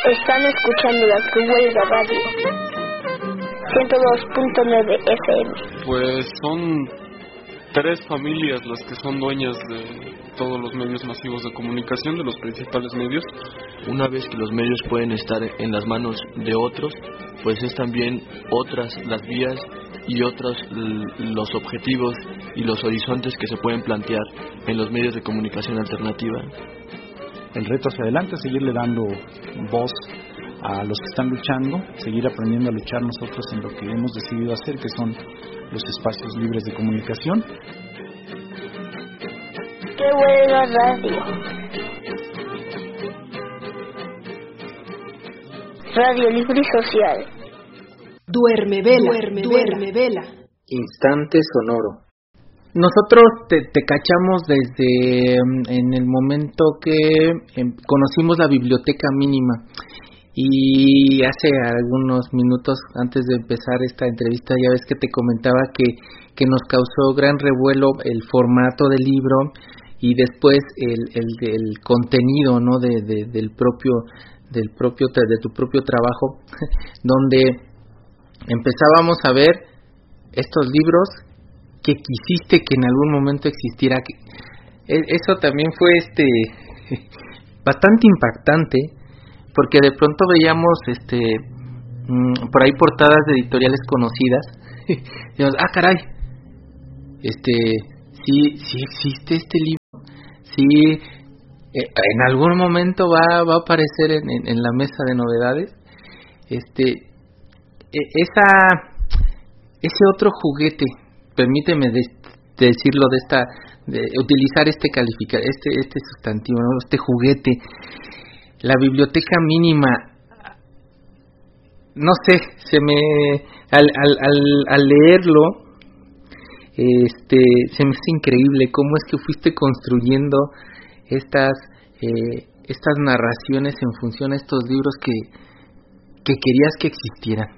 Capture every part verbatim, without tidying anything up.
Están escuchando la Cruhuelga Radio ciento dos punto nueve F M. Pues son tres familias las que son dueñas de todos los medios masivos de comunicación, de los principales medios. Una vez que los medios pueden estar en las manos de otros, pues es también otras las vías y otros los objetivos y los horizontes que se pueden plantear en los medios de comunicación alternativa. El reto hacia adelante es seguirle dando voz a los que están luchando, seguir aprendiendo a luchar nosotros en lo que hemos decidido hacer, que son los espacios libres de comunicación. Cruhuelga Radio. Radio libre y social. Duerme vela, duerme, duerme vela. Instante sonoro. Nosotros te, te cachamos desde um, en el momento que em, conocimos la biblioteca mínima, y hace algunos minutos antes de empezar esta entrevista ya ves que te comentaba que, que nos causó gran revuelo el formato del libro y después el, el, el contenido, ¿no? de, de, del propio del propio de tu propio trabajo, donde empezábamos a ver estos libros que quisiste que en algún momento existiera. Eso también fue este bastante impactante, porque de pronto veíamos este por ahí portadas de editoriales conocidas y dijimos, ah caray, este sí sí existe este libro, sí eh, en algún momento va va a aparecer en, en, en la mesa de novedades. Este esa ese otro juguete, permíteme de, de decirlo de esta, de utilizar este calificar, este este sustantivo, ¿no? Este juguete, la biblioteca mínima, no sé, se me al al al, al leerlo, este, se me hace increíble cómo es que fuiste construyendo estas eh, estas narraciones en función a estos libros que que querías que existieran.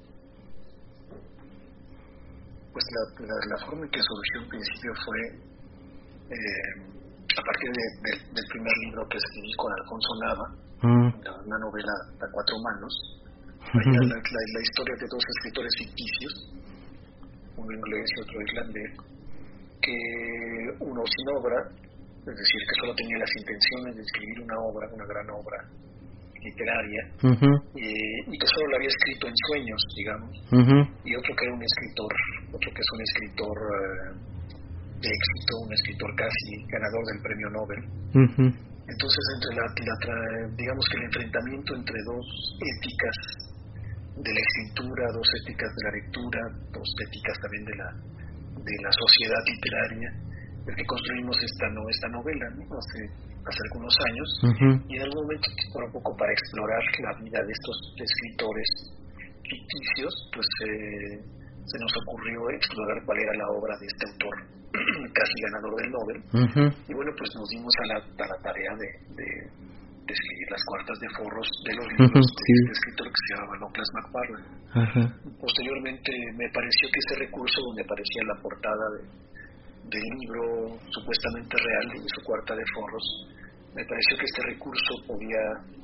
Pues la, la, la forma en que surgió al principio fue eh, a partir de, de, del primer libro que escribí con Alfonso Nava, mm. la, una novela a cuatro manos, mm-hmm. la, la, la historia de dos escritores ficticios, uno inglés y otro irlandés, que uno sin obra, es decir, que solo tenía las intenciones de escribir una obra, una gran obra literaria, uh-huh. eh, y que solo la había escrito en sueños, digamos, uh-huh. y otro que era un escritor, otro que es un escritor uh, de éxito, un escritor casi ganador del premio Nobel. Uh-huh. Entonces, entre la, la, digamos que el enfrentamiento entre dos éticas de la escritura, dos éticas de la lectura, dos éticas también de la de la sociedad literaria, el que construimos esta no esta novela, ¿no? Hace hace algunos años, uh-huh. y en algún momento, por un poco para explorar la vida de estos escritores ficticios, pues eh, se nos ocurrió explorar cuál era la obra de este autor casi ganador del Nobel, uh-huh. y bueno, pues nos dimos a la, a la tarea de, de, de escribir las cuartas de forros de los libros uh-huh, de sí. este escritor que se llamaba Douglas MacFarlane. Uh-huh. Posteriormente me pareció que ese recurso donde aparecía la portada de del libro supuestamente real de su cuarta de forros, me pareció que este recurso podía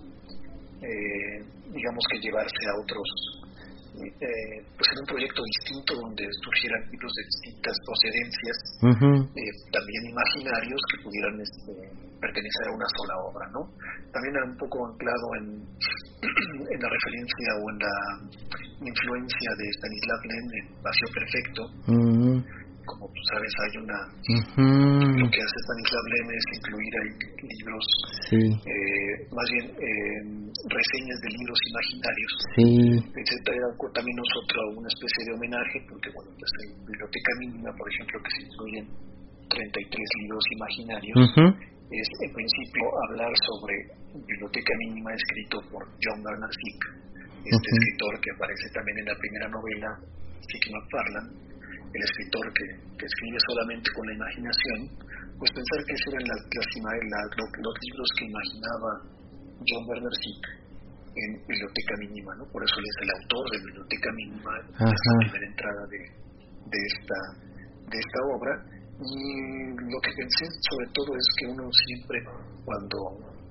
eh, digamos que llevarse a otros eh, pues en un proyecto distinto donde surgieran libros de distintas procedencias, uh-huh. eh, también imaginarios que pudieran este, pertenecer a una sola obra, ¿no? También un poco anclado en en la referencia o en la influencia de Stanislav Lem en Vacío Perfecto. Uh-huh. Como tú sabes, hay una uh-huh. lo que hace Stanislav Lem es incluir ahí libros, sí. eh, más bien eh, reseñas de libros imaginarios, sí. etcétera. También nosotros una especie de homenaje, porque bueno, pues en Biblioteca Mínima, por ejemplo, que se incluyen treinta y tres libros imaginarios, uh-huh. es en principio hablar sobre Biblioteca Mínima escrito por John Bernard Sick, este uh-huh. escritor que aparece también en la primera novela, Sick McFarlane, el escritor que, que escribe solamente con la imaginación. Pues pensar que esos eran las, las, la, los, los libros que imaginaba John Bernard Sick en Biblioteca Mínima, ¿no? Por eso él es el autor de Biblioteca Mínima, es la primera entrada de, de esta de esta obra. Y lo que pensé sobre todo es que uno siempre, cuando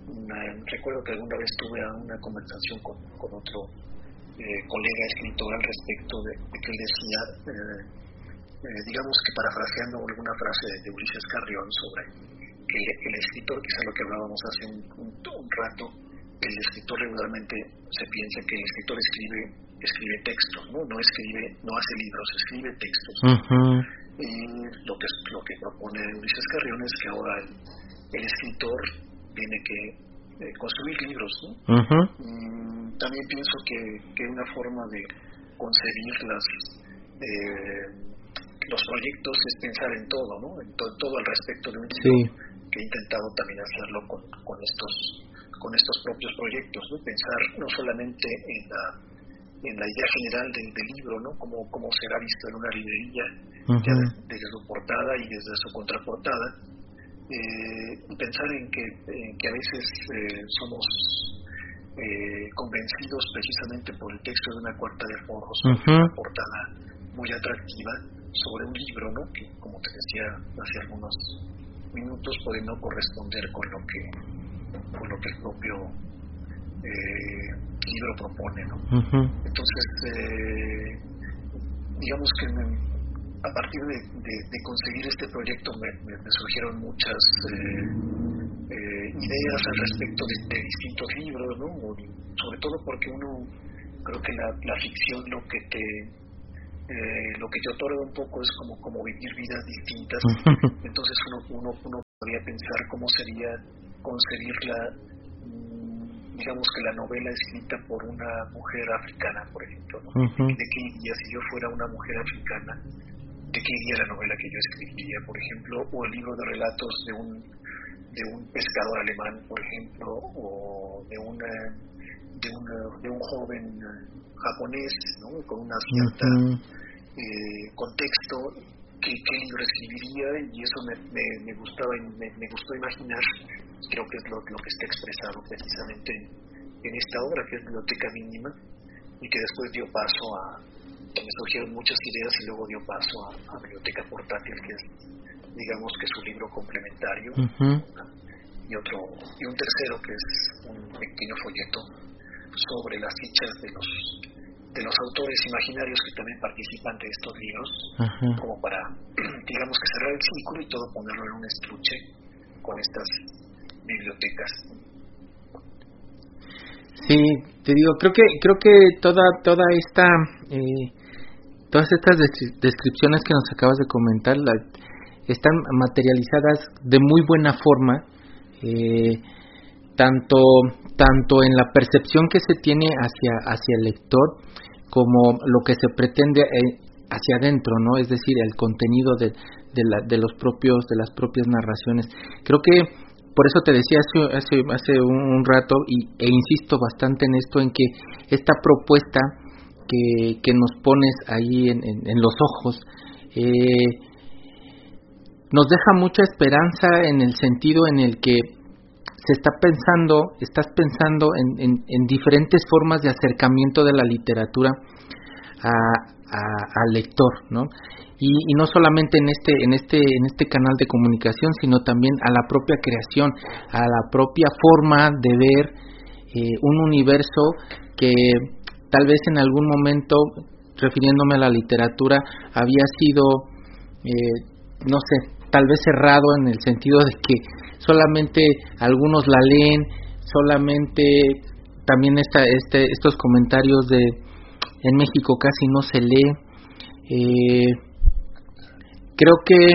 una, recuerdo que alguna vez tuve una conversación con, con otro eh, colega escritor al respecto de, de que él decía, eh, eh, digamos que parafraseando alguna frase de, de Ulises Carrión sobre que el escritor, quizá lo que hablábamos hace un, un, un rato, el escritor regularmente se piensa que el escritor escribe escribe textos, no no escribe, no hace libros, escribe textos. Uh-huh. Y lo que lo que propone Ulises Carrión es que ahora el, el escritor tiene que eh, construir libros, ¿no? Uh-huh. Mm, también pienso que, que una forma de concebir las eh, los proyectos es pensar en todo, ¿no? En to- todo al respecto de un libro, sí. que he intentado también hacerlo con, con estos con estos propios proyectos, ¿no? Pensar no solamente en la en la idea general del, del libro, ¿no? Cómo, cómo será visto en una librería, uh-huh. ya de, desde su portada y desde su contraportada, eh, y pensar en que, en que a veces eh, somos eh, convencidos precisamente por el texto de una cuarta de forros, uh-huh. una portada muy atractiva sobre un libro, ¿no? Que, como te decía hace algunos minutos, puede no corresponder con lo que con lo que el propio eh, libro propone, ¿no? Uh-huh. Entonces, eh, digamos que me, a partir de, de, de conseguir este proyecto me, me, me surgieron muchas eh, eh, ideas al respecto de, de distintos libros, ¿no? Sobre todo porque uno, creo que la, la ficción lo que te eh, lo que te otorga un poco es como, como vivir vidas distintas. Uh-huh. Entonces uno, uno, uno podría pensar cómo sería concebir la digamos que la novela escrita por una mujer africana, por ejemplo, ¿no? Uh-huh. ¿De qué iría si yo fuera una mujer africana? ¿De qué iría la novela que yo escribiría, por ejemplo? O el libro de relatos de un de un pescador alemán, por ejemplo, o de una de un de un joven japonés, ¿no? Con una cierta uh-huh. eh, contexto. ¿Qué, qué libro escribiría? Y eso me, me, me gustaba me, me gustó imaginar. Creo que es lo, lo que está expresado precisamente en, en esta obra, que es Biblioteca Mínima, y que después dio paso a, que me surgieron muchas ideas y luego dio paso a, a Biblioteca Portátil, que es, digamos, que es un libro complementario, uh-huh. y otro y un tercero que es un pequeño folleto sobre las fichas de los de los autores imaginarios que también participan de estos libros, uh-huh. como para, digamos, que cerrar el círculo y todo ponerlo en un estuche con estas bibliotecas. Sí, te digo, creo que creo que toda toda esta eh, todas estas des- descripciones que nos acabas de comentar la, están materializadas de muy buena forma, eh, tanto tanto en la percepción que se tiene hacia hacia el lector como lo que se pretende eh, hacia adentro, ¿no? Es decir, el contenido de de, la, de los propios de las propias narraciones. Creo que por eso te decía hace hace, hace un rato y, e insisto bastante en esto, en que esta propuesta que, que nos pones ahí en, en, en los ojos eh, nos deja mucha esperanza en el sentido en el que se está pensando, estás pensando en, en, en diferentes formas de acercamiento de la literatura a, a, al lector, ¿no? Y, y no solamente en este, en este, en este canal de comunicación, sino también a la propia creación, a la propia forma de ver eh, un universo que tal vez en algún momento, refiriéndome a la literatura, había sido, eh, no sé, tal vez cerrado en el sentido de que solamente algunos la leen, solamente también esta, este, estos comentarios de en México casi no se lee. Eh, creo que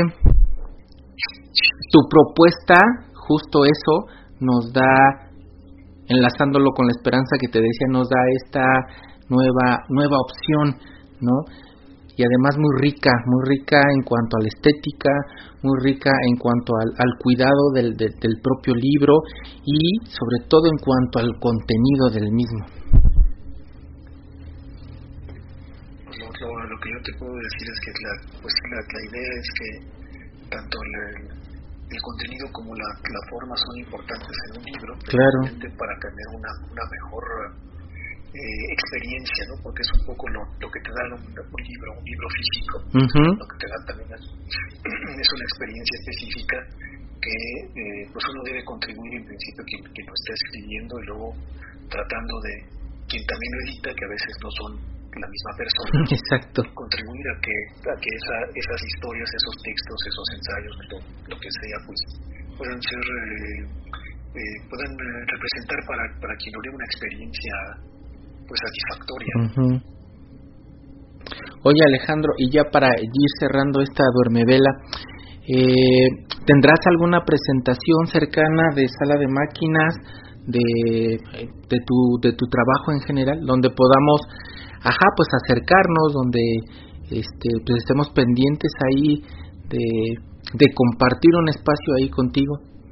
tu propuesta, justo eso, nos da, enlazándolo con la esperanza que te decía, nos da esta nueva nueva opción, ¿no? Y además muy rica, muy rica en cuanto a la estética, muy rica en cuanto al, al cuidado del, del, del propio libro y sobre todo en cuanto al contenido del mismo. Lo, lo, lo que yo te puedo decir es que la, pues la, la idea es que tanto el, el contenido como la, la forma son importantes en un libro, claro, para tener una, una mejor eh, experiencia, ¿no? Porque es un poco lo, lo que te da un, un libro, un libro físico, uh-huh. lo que te da también es, es una experiencia específica que eh, pues uno debe contribuir en principio quien, quien lo está escribiendo y luego tratando de quien también lo edita, que a veces no son la misma persona. Exacto. Contribuir a que a que esa, esas historias, esos textos, esos ensayos, lo, lo que sea, pues puedan ser eh, eh, puedan eh, representar para para quien lo lee una experiencia pues satisfactoria. Uh-huh. Oye, Alejandro, y ya para ir cerrando esta duermevela, eh, ¿tendrás alguna presentación cercana de sala de máquinas, de de tu de tu trabajo en general, donde podamos, ajá, pues acercarnos, donde este pues estemos pendientes ahí de de compartir un espacio ahí contigo?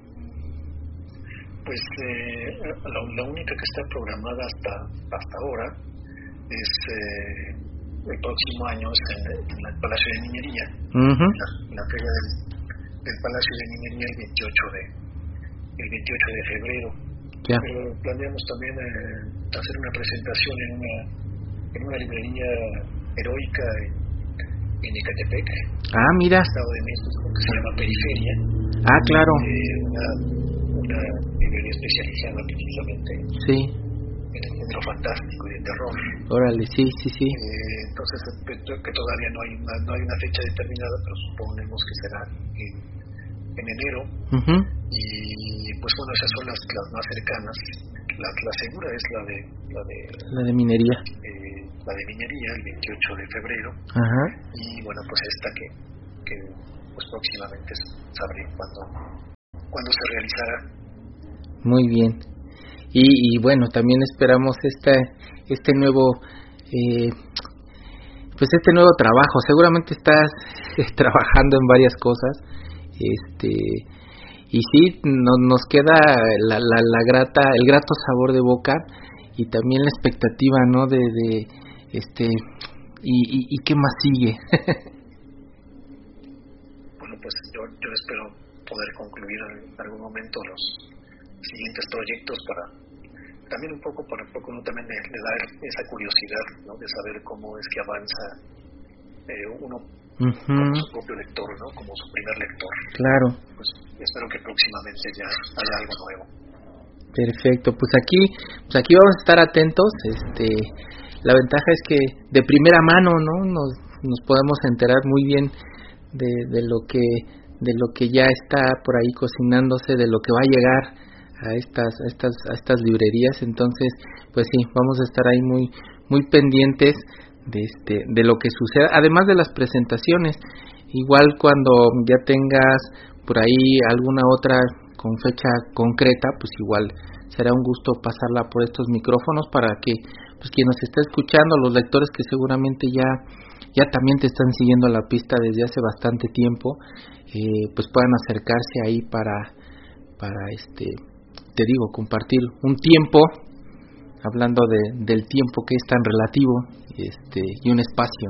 Pues eh, la, la única que está programada hasta hasta ahora es eh, el próximo año es en, en el Palacio de Minería, uh-huh. la, la feria del, del Palacio de Minería el veintiocho de el veintiocho de febrero. Ya. Pero planeamos también eh, hacer una presentación en una en una librería heroica en, en Ecatepec, ah, mira, Estado de México, que se llama Periferia. Ah, claro. Eh, una, una librería especializada precisamente Sí. en el género fantástico y de terror. Órale, sí, sí, sí. Eh, entonces, que todavía no hay una, no hay una fecha determinada, pero suponemos que será en, en enero. Uh-huh. Y pues bueno, esas son las, las más cercanas. La, la segura es la de la de la de minería. Eh, la de minería el veintiocho de febrero. Ajá. Y bueno, pues esta que, que pues próximamente sabré cuándo cuándo se realizará. Muy bien. Y, y bueno, también esperamos esta este nuevo eh, pues este nuevo trabajo. Seguramente estás trabajando en varias cosas. Este y sí, no, nos queda la, la, la grata el grato sabor de boca y también la expectativa, ¿no? De, de este y, y, y qué más sigue. Bueno, pues yo yo espero poder concluir en algún momento los siguientes proyectos para también un poco para un poco no también de, de dar esa curiosidad, ¿no? De saber cómo es que avanza eh, uno uh-huh. como su propio lector, ¿no? Como su primer lector. Claro. Pues espero que próximamente ya haya algo nuevo. Perfecto, pues aquí pues aquí vamos a estar atentos. Este, la ventaja es que de primera mano, ¿no? Nos nos podemos enterar muy bien de de lo que de lo que ya está por ahí cocinándose, de lo que va a llegar a estas a estas a estas librerías. Entonces, pues sí, vamos a estar ahí muy muy pendientes de este de lo que suceda, además de las presentaciones. Igual cuando ya tengas por ahí alguna otra con fecha concreta, pues igual será un gusto pasarla por estos micrófonos para que pues quien nos está escuchando, los lectores que seguramente ya ya también te están siguiendo la pista desde hace bastante tiempo, eh, pues puedan acercarse ahí para para este te digo compartir un tiempo, hablando de del tiempo que es tan relativo, este y un espacio.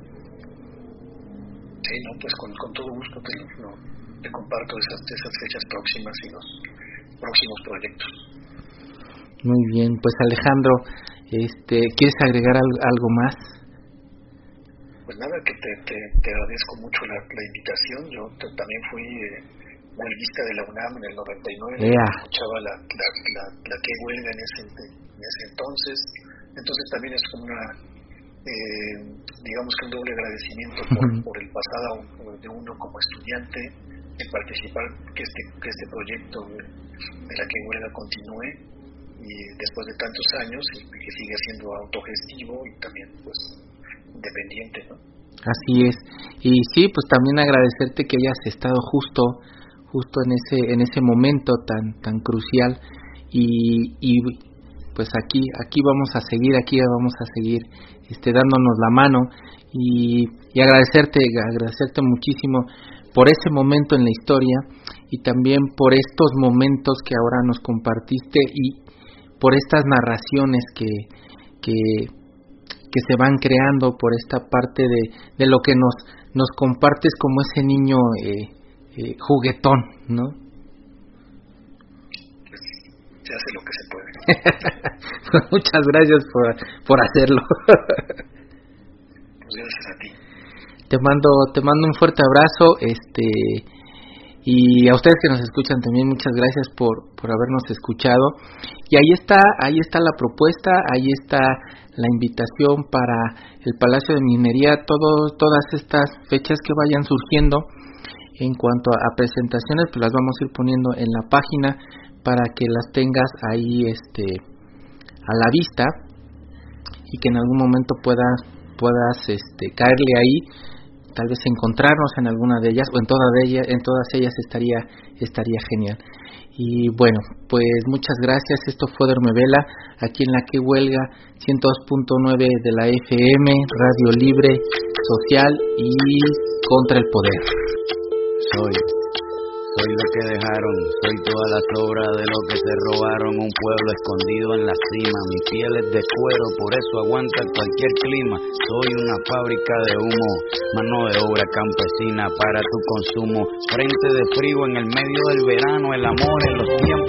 Sí, no, pues con, con todo gusto te, no, te comparto esas, esas fechas próximas y los próximos proyectos. Muy bien, pues Alejandro, este, ¿quieres agregar algo, algo más? Pues nada, que te, te, te agradezco mucho la, la invitación. Yo te, también fui eh, huelguista de la UNAM en el noventa y nueve, yeah. escuchaba la, la, la, la que huelga en ese, en ese entonces. Entonces también es como una... Eh, digamos que un doble agradecimiento por, uh-huh. por el pasado de uno como estudiante en participar, que este que este proyecto de, de la que huelga continúe y después de tantos años y que siga siendo autogestivo y también pues independiente, ¿no? Así es. Y sí, pues también agradecerte que hayas estado justo justo en ese en ese momento tan tan crucial y y pues aquí aquí vamos a seguir, aquí vamos a seguir este dándonos la mano y, y agradecerte agradecerte muchísimo por ese momento en la historia y también por estos momentos que ahora nos compartiste y por estas narraciones que que que se van creando, por esta parte de de lo que nos nos compartes como ese niño eh, eh, juguetón, ¿no? Se hace lo que se puede. Muchas gracias por, por hacerlo. Pues gracias a ti. Te mando, te mando un fuerte abrazo, este, y a ustedes que nos escuchan también muchas gracias por, por habernos escuchado. Y ahí está, ahí está la propuesta, ahí está la invitación para el Palacio de Minería, todo, todas estas fechas que vayan surgiendo en cuanto a presentaciones, pues las vamos a ir poniendo en la página para que las tengas ahí, este, a la vista, y que en algún momento puedas, puedas, este, caerle ahí, tal vez encontrarnos en alguna de ellas o en todas ellas, en todas ellas estaría, estaría genial. Y bueno, pues muchas gracias. Esto fue Duermevela, aquí en la que huelga ciento dos punto nueve de la F M, radio libre, social y contra el poder. Soy, soy lo que dejaron, soy toda la sobra de lo que se robaron, un pueblo escondido en la cima, mi piel es de cuero, por eso aguanta cualquier clima, soy una fábrica de humo, mano de obra campesina para tu consumo, frente de frío en el medio del verano, el amor en los tiempos